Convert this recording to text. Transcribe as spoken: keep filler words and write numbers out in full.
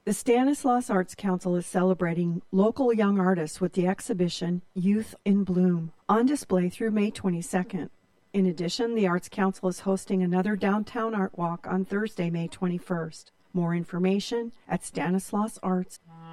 The Stanislaus Arts Council is celebrating local young artists with the exhibition Youth in Bloom, on display through May twenty-second. In addition, the Arts Council is hosting another downtown art walk on Thursday, May twenty-first. More information at stanislaus arts dot org.